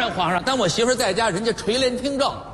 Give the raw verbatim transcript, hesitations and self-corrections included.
然，皇上，但我媳妇在家，人家垂帘听政。